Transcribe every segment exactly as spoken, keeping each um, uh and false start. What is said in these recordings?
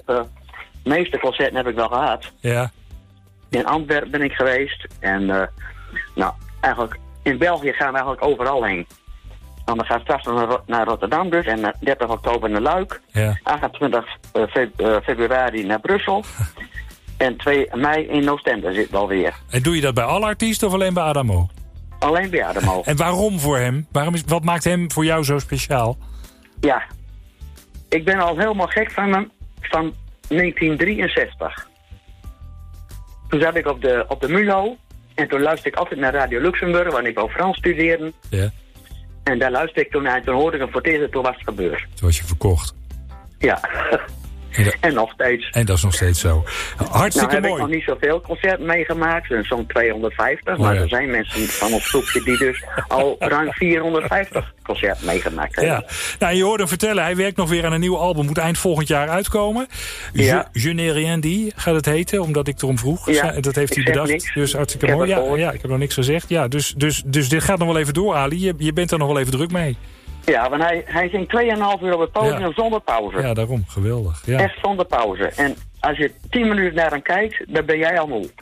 de meeste concerten heb ik wel gehad. Ja. In Antwerpen ben ik geweest. En uh, nou, eigenlijk in België gaan we eigenlijk overal heen. En we gaan straks naar, naar Rotterdam dus. En dertig oktober naar Luik. Ja. achtentwintig februari naar Brussel. En twee mei in Oostende zit wel weer. En doe je dat bij alle artiesten of alleen bij Adamo? Alleen bij Adamo. En waarom voor hem? Waarom is, wat maakt hem voor jou zo speciaal? Ja, ik ben al helemaal gek van hem van negentien drieënzestig. Toen zat ik op de, op de Mulo. En toen luisterde ik altijd naar Radio Luxemburg, waar ik al Frans studeerde. Ja. En daar luisterde ik toen naar en toen hoorde ik hem voor het eerst en toen was het gebeurd. Toen was je verkocht. Ja. En, dat, en nog steeds. En dat is nog steeds zo. Hartstikke nou, heb mooi. ik nog niet zoveel concerten meegemaakt, zo'n tweehonderdvijftig. Oh, maar ja. er zijn mensen van ons groepje die dus al ruim vierhonderdvijftig concerten meegemaakt hebben. Ja. Nou, je hoorde hem vertellen, hij werkt nog weer aan een nieuw album. Moet eind volgend jaar uitkomen. Ja. Je, Je n'ai rien dit gaat het heten, omdat ik erom vroeg. Ja, dat heeft hij bedacht. Niks. Dus hartstikke ik mooi. Ja, ja, ja, ik heb nog niks gezegd. Ja, dus, dus, dus dit gaat nog wel even door, Ali. Je, je bent er nog wel even druk mee. Ja, want hij, hij ging tweeënhalf uur op het podium Ja. zonder pauze. Ja, daarom. Geweldig. Ja. Echt zonder pauze. En als je tien minuten naar hem kijkt, dan ben jij al moe.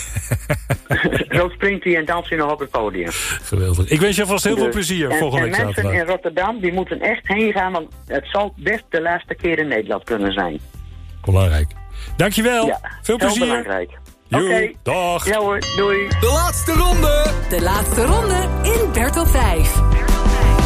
Zo springt hij en danst hij nog op het podium. Geweldig. Ik wens je vast heel dus, veel plezier en, volgende en week mensen zaterdag. in Rotterdam, die moeten echt heen gaan, want het zal best de laatste keer in Nederland kunnen zijn. Belangrijk. Dankjewel. Ja, veel plezier. Heel belangrijk. Oké. Okay. Dag. Ja hoor, doei. De laatste ronde. De laatste ronde in Bertel vijf.